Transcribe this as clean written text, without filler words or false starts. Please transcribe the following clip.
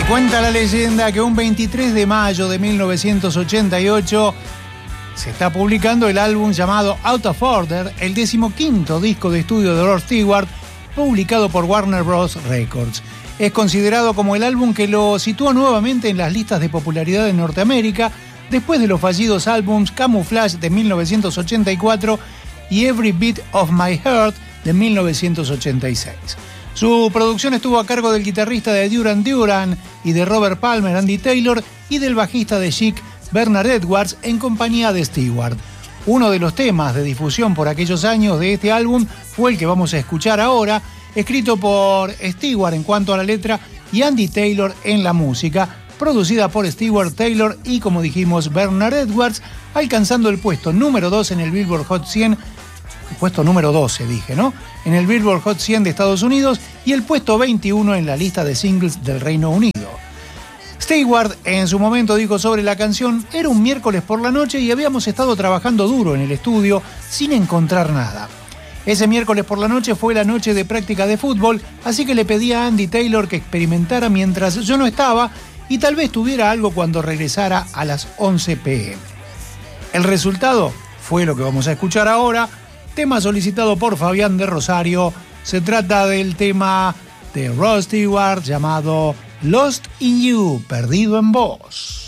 Cuenta la leyenda que un 23 de mayo de 1988 se está publicando el álbum llamado Out of Order, el 15º disco de estudio de Rod Stewart, publicado por Warner Bros. Records. Es considerado como el álbum que lo sitúa nuevamente en las listas de popularidad en Norteamérica, después de los fallidos álbums Camouflage de 1984 y Every Beat of My Heart de 1986. Su producción estuvo a cargo del guitarrista de Duran Duran y de Robert Palmer, Andy Taylor, y del bajista de Chic, Bernard Edwards, en compañía de Stewart. Uno de los temas de difusión por aquellos años de este álbum fue el que vamos a escuchar ahora, escrito por Stewart en cuanto a la letra y Andy Taylor en la música, producida por Stewart, Taylor y, como dijimos, Bernard Edwards, alcanzando el puesto número 2 en el Billboard Hot 100, puesto número 12 dije, ¿no? En el Billboard Hot 100 de Estados Unidos y el puesto 21 en la lista de singles del Reino Unido. Stewart en su momento dijo sobre la canción: era un miércoles por la noche y habíamos estado trabajando duro en el estudio sin encontrar nada. Ese miércoles por la noche fue la noche de práctica de fútbol, así que le pedí a Andy Taylor que experimentara mientras yo no estaba y tal vez tuviera algo cuando regresara a las 11 p.m. El resultado fue lo que vamos a escuchar ahora, tema solicitado por Fabián de Rosario. Se trata del tema de Rod Stewart llamado Lost in You, Perdido en Vos.